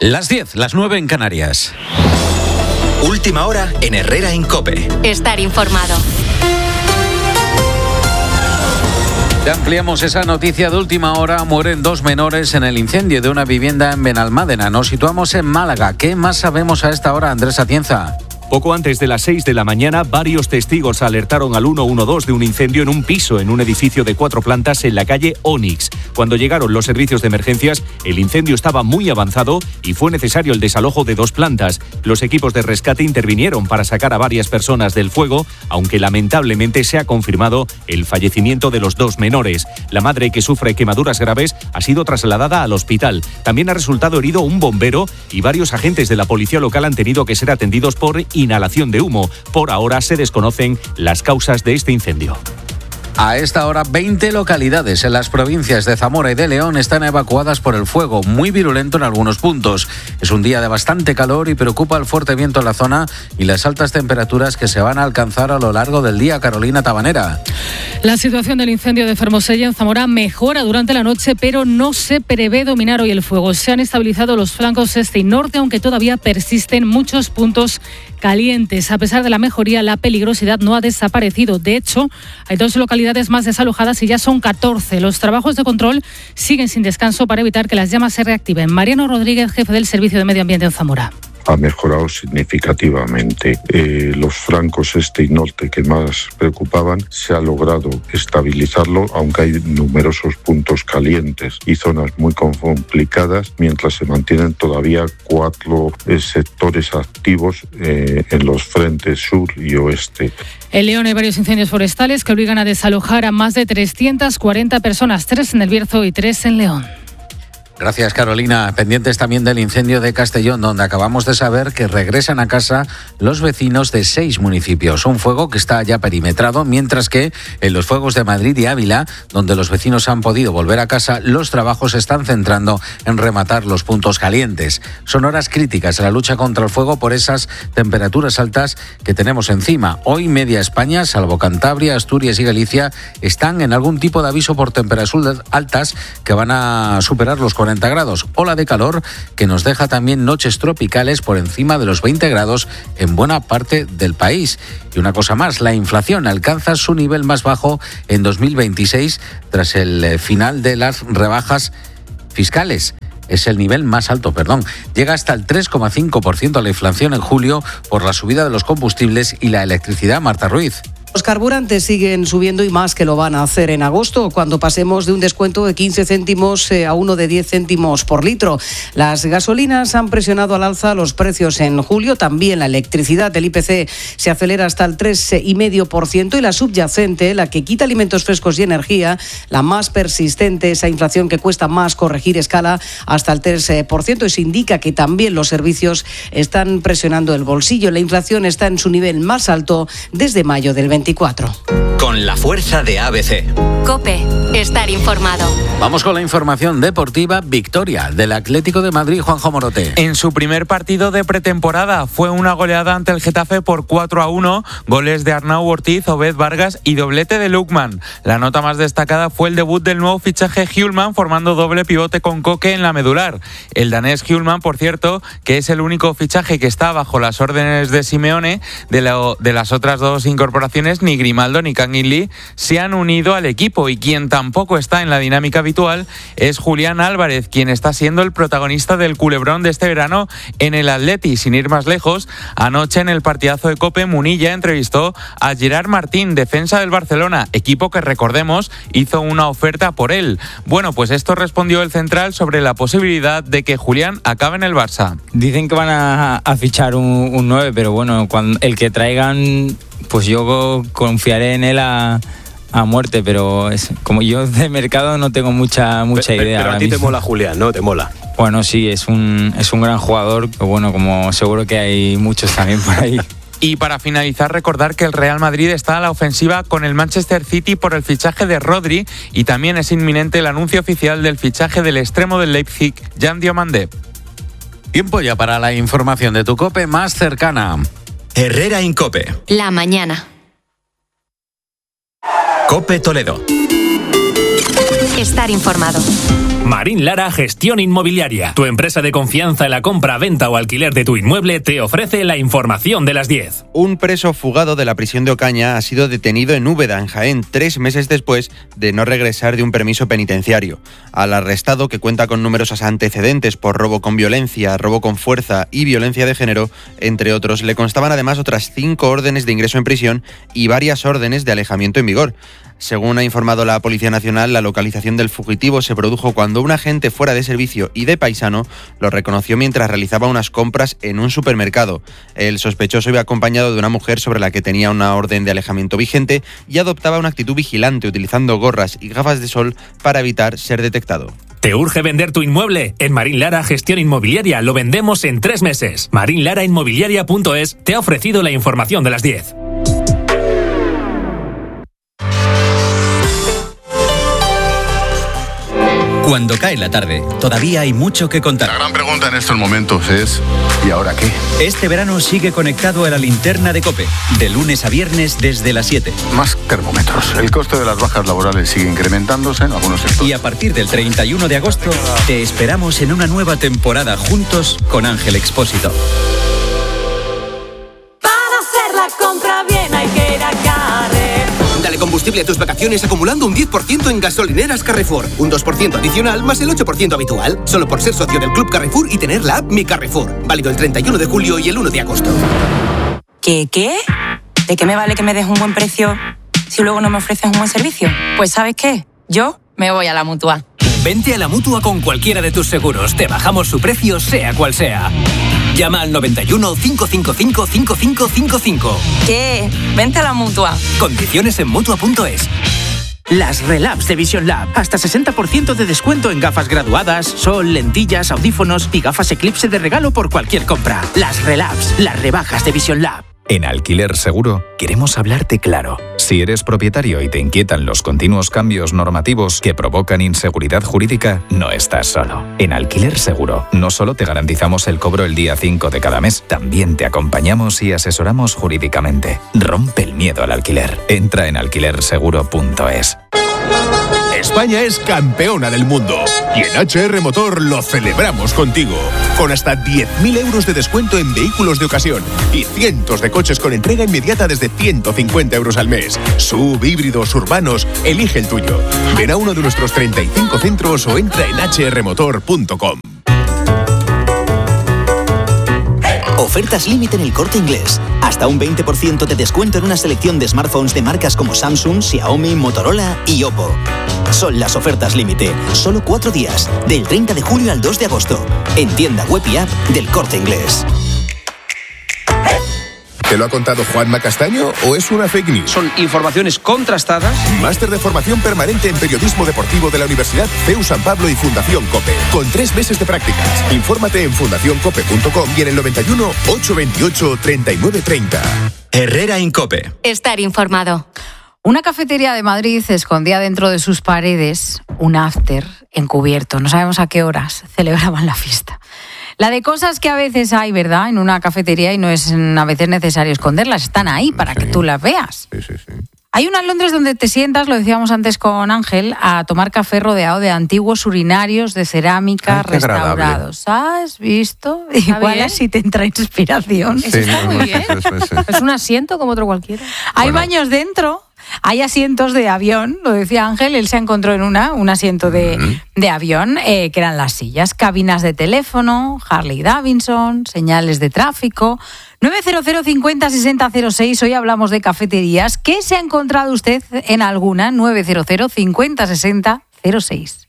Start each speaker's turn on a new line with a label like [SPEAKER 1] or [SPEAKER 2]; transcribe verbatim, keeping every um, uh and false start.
[SPEAKER 1] Las diez, las nueve en Canarias.
[SPEAKER 2] Última hora en Herrera en COPE.
[SPEAKER 3] Estar informado.
[SPEAKER 1] Te ampliamos esa noticia de última hora. Mueren dos menores en el incendio de una vivienda en Benalmádena. Nos situamos en Málaga. ¿Qué más sabemos a esta hora, Andrés Atienza?
[SPEAKER 4] Poco antes de las seis de la mañana, varios testigos alertaron al uno uno dos de un incendio en un piso en un edificio de cuatro plantas en la calle Onix. Cuando llegaron los servicios de emergencias, el incendio estaba muy avanzado y fue necesario el desalojo de dos plantas. Los equipos de rescate intervinieron para sacar a varias personas del fuego, aunque lamentablemente se ha confirmado el fallecimiento de los dos menores. La madre, que sufre quemaduras graves, ha sido trasladada al hospital. También ha resultado herido un bombero y varios agentes de la policía local han tenido que ser atendidos por inhalación de humo. Por ahora se desconocen las causas de este incendio.
[SPEAKER 1] A esta hora, veinte localidades en las provincias de Zamora y de León están evacuadas por el fuego, muy virulento en algunos puntos. Es un día de bastante calor y preocupa el fuerte viento en la zona y las altas temperaturas que se van a alcanzar a lo largo del día. Carolina Tabanera.
[SPEAKER 5] La situación del incendio de Fermosella en Zamora mejora durante la noche, pero no se prevé dominar hoy el fuego. Se han estabilizado los flancos este y norte, aunque todavía persisten muchos puntos calientes. A pesar de la mejoría, la peligrosidad no ha desaparecido. De hecho, hay dos localidades más desalojadas y ya son catorce. Los trabajos de control siguen sin descanso para evitar que las llamas se reactiven. Mariano Rodríguez, jefe del Servicio de Medio Ambiente en Zamora.
[SPEAKER 6] Ha mejorado significativamente. Eh, los flancos este y norte que más preocupaban, se ha logrado estabilizarlo, aunque hay numerosos puntos calientes y zonas muy complicadas, mientras se mantienen todavía cuatro eh, sectores activos eh, en los frentes sur y oeste.
[SPEAKER 5] En León hay varios incendios forestales que obligan a desalojar a más de trescientas cuarenta personas, tres en El Bierzo y tres en León.
[SPEAKER 1] Gracias, Carolina. Pendientes también del incendio de Castellón, donde acabamos de saber que regresan a casa los vecinos de seis municipios. Un fuego que está ya perimetrado, mientras que en los fuegos de Madrid y Ávila, donde los vecinos han podido volver a casa, los trabajos se están centrando en rematar los puntos calientes. Son horas críticas en la lucha contra el fuego por esas temperaturas altas que tenemos encima. Hoy media España, salvo Cantabria, Asturias y Galicia, están en algún tipo de aviso por temperaturas altas que van a superar los cuarenta grados. Ola de calor que nos deja también noches tropicales por encima de los veinte grados en buena parte del país. Y una cosa más, la inflación alcanza su nivel más bajo en dos mil veintiséis tras el final de las rebajas fiscales. Es el nivel más alto, perdón. Llega hasta el tres coma cinco por ciento la inflación en julio por la subida de los combustibles y la electricidad. Marta Ruiz.
[SPEAKER 7] Los carburantes siguen subiendo y más que lo van a hacer en agosto, cuando pasemos de un descuento de quince céntimos a uno de diez céntimos por litro. Las gasolinas han presionado al alza los precios en julio. También la electricidad, el I P C, se acelera hasta el tres coma cinco por ciento y la subyacente, la que quita alimentos frescos y energía, la más persistente, esa inflación que cuesta más corregir, escala hasta el tres por ciento. Eso indica que también los servicios están presionando el bolsillo. La inflación está en su nivel más alto desde mayo del veinticuatro.
[SPEAKER 2] Con la fuerza de A B C.
[SPEAKER 3] COPE. Estar informado.
[SPEAKER 1] Vamos con la información deportiva. Victoria del Atlético de Madrid, Juanjo Morote.
[SPEAKER 8] En su primer partido de pretemporada fue una goleada ante el Getafe por cuatro a uno, goles de Arnau Ortiz, Obed Vargas y doblete de Lukman. La nota más destacada fue el debut del nuevo fichaje Hjulman, formando doble pivote con Koke en la medular. El danés Hjulman, por cierto, que es el único fichaje que está bajo las órdenes de Simeone. De, la, de las otras dos incorporaciones, ni Grimaldo ni Kangin Lee se han unido al equipo, y quien tampoco está en la dinámica habitual es Julián Álvarez, quien está siendo el protagonista del culebrón de este verano en el Atleti. Sin ir más lejos, anoche en el partidazo de COPE, Munilla entrevistó a Gerard Martín, defensa del Barcelona, equipo que, recordemos, hizo una oferta por él. Bueno, pues esto respondió el central sobre la posibilidad de que Julián acabe en el Barça.
[SPEAKER 9] Dicen que van a, a fichar un, un nueve, pero bueno, cuando el que traigan, pues yo confiaré en él a, a muerte, pero es, como yo de mercado no tengo mucha mucha
[SPEAKER 10] pero,
[SPEAKER 9] idea.
[SPEAKER 10] Pero a ti mismo te mola Julián, ¿no? ¿Te mola?
[SPEAKER 9] Bueno, sí, es un, es un gran jugador, pero bueno, como seguro que hay muchos también por ahí.
[SPEAKER 8] Y para finalizar, recordar que el Real Madrid está a la ofensiva con el Manchester City por el fichaje de Rodri, y también es inminente el anuncio oficial del fichaje del extremo del Leipzig, Jan Diomande.
[SPEAKER 1] Tiempo ya para la información de tu COPE más cercana.
[SPEAKER 2] Herrera en COPE.
[SPEAKER 3] La mañana.
[SPEAKER 2] COPE Toledo.
[SPEAKER 3] Estar informado.
[SPEAKER 10] Marín Lara Gestión Inmobiliaria. Tu empresa de confianza en la compra, venta o alquiler de tu inmueble te ofrece la información de las diez.
[SPEAKER 11] Un preso fugado de la prisión de Ocaña ha sido detenido en Úbeda, en Jaén, tres meses después de no regresar de un permiso penitenciario. Al arrestado, que cuenta con numerosos antecedentes por robo con violencia, robo con fuerza y violencia de género, entre otros, le constaban además otras cinco órdenes de ingreso en prisión y varias órdenes de alejamiento en vigor. Según ha informado la Policía Nacional, la localización del fugitivo se produjo cuando un agente fuera de servicio y de paisano lo reconoció mientras realizaba unas compras en un supermercado. El sospechoso iba acompañado de una mujer sobre la que tenía una orden de alejamiento vigente y adoptaba una actitud vigilante utilizando gorras y gafas de sol para evitar ser detectado.
[SPEAKER 10] ¿Te urge vender tu inmueble? En Marín Lara Gestión Inmobiliaria lo vendemos en tres meses. marín lara inmobiliaria punto es te ha ofrecido la información de las diez.
[SPEAKER 2] Cuando cae la tarde, todavía hay mucho que contar.
[SPEAKER 12] La gran pregunta en estos momentos es ¿y ahora qué?
[SPEAKER 2] Este verano sigue conectado a la linterna de COPE, de lunes a viernes desde las siete.
[SPEAKER 12] Más termómetros. El coste de las bajas laborales sigue incrementándose en algunos sectores.
[SPEAKER 2] Y a partir del treinta y uno de agosto, te esperamos en una nueva temporada juntos con Ángel Expósito.
[SPEAKER 13] Para hacer la compra bien hay que ir a Carrefour. Dale combustible a tus vacaciones acumulando un diez por ciento en gasolineras Carrefour. Un dos por ciento adicional más el ocho por ciento habitual. Solo por ser socio del Club Carrefour y tener la app Mi Carrefour. Válido el treinta y uno de julio y el uno de agosto.
[SPEAKER 14] ¿Qué, qué? ¿De qué me vale que me des un buen precio si luego no me ofreces un buen servicio? Pues ¿sabes qué? Yo me voy a la Mutua.
[SPEAKER 15] Vente a la Mutua con cualquiera de tus seguros. Te bajamos su precio, sea cual sea. Llama al noventa y uno, cinco cinco cinco, cinco cinco cinco cinco.
[SPEAKER 14] ¿Qué? Vente a la Mutua.
[SPEAKER 15] Condiciones en Mutua punto es.
[SPEAKER 16] Las Relabs de Vision Lab. Hasta sesenta por ciento de descuento en gafas graduadas, sol, lentillas, audífonos y gafas Eclipse de regalo por cualquier compra. Las Relabs, las rebajas de Vision Lab.
[SPEAKER 17] En Alquiler Seguro queremos hablarte claro. Si eres propietario y te inquietan los continuos cambios normativos que provocan inseguridad jurídica, no estás solo. En Alquiler Seguro no solo te garantizamos el cobro el día cinco de cada mes, también te acompañamos y asesoramos jurídicamente. Rompe el miedo al alquiler. Entra en alquiler seguro punto es.
[SPEAKER 18] España es campeona del mundo y en H R Motor lo celebramos contigo. Con hasta diez mil euros de descuento en vehículos de ocasión y cientos de coches con entrega inmediata desde ciento cincuenta euros al mes. Sub, híbridos, urbanos, elige el tuyo. Ven a uno de nuestros treinta y cinco centros o entra en h r motor punto com.
[SPEAKER 19] Ofertas límite en El Corte Inglés. Hasta un veinte por ciento de descuento en una selección de smartphones de marcas como Samsung, Xiaomi, Motorola y Oppo. Son las ofertas límite. Solo cuatro días. Del treinta de julio al dos de agosto. En tienda web y app del Corte Inglés.
[SPEAKER 18] ¿Te lo ha contado Juanma Castaño o es una fake news?
[SPEAKER 20] Son informaciones contrastadas.
[SPEAKER 18] Máster de formación permanente en periodismo deportivo de la Universidad C E U San Pablo y Fundación COPE. Con tres meses de prácticas. Infórmate en fundación cope punto com y en el noventa y uno, ochocientos veintiocho, treinta y nueve treinta.
[SPEAKER 2] Herrera en COPE.
[SPEAKER 3] Estar informado.
[SPEAKER 21] Una cafetería de Madrid escondía dentro de sus paredes un after encubierto. No sabemos a qué horas celebraban la fiesta. La de cosas que a veces hay, ¿verdad?, en una cafetería y no es a veces necesario esconderlas. Están ahí para sí. que tú las veas.
[SPEAKER 6] Sí, sí, sí.
[SPEAKER 21] Hay una en Londres donde te sientas, lo decíamos antes con Ángel, a tomar café rodeado de antiguos urinarios de cerámica Ay, restaurados. ¿Has visto? Igual bien? Así te entra inspiración.
[SPEAKER 6] Sí,
[SPEAKER 21] Eso
[SPEAKER 6] está
[SPEAKER 21] muy bien.
[SPEAKER 6] Sí, sí, sí.
[SPEAKER 5] Es un asiento como otro cualquiera.
[SPEAKER 21] Hay
[SPEAKER 6] Bueno.
[SPEAKER 21] baños dentro. Hay asientos de avión, lo decía Ángel, él se encontró en una, un asiento de, uh-huh. de avión, eh, que eran las sillas, cabinas de teléfono, Harley Davidson, señales de tráfico. nueve cero cero, cincuenta, sesenta, cero seis, hoy hablamos de cafeterías. ¿Qué se ha encontrado usted en alguna? nueve cero cero, cincuenta, sesenta, cero seis.